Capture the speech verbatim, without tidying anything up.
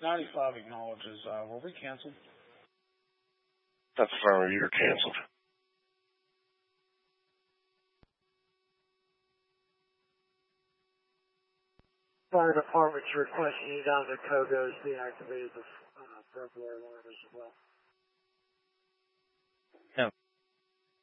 ninety-five acknowledges, uh, were we canceled? That's affirmative, you're canceled. Fire department's requesting you down to Kogo's deactivated the uh, burglar alarm as well. Yeah.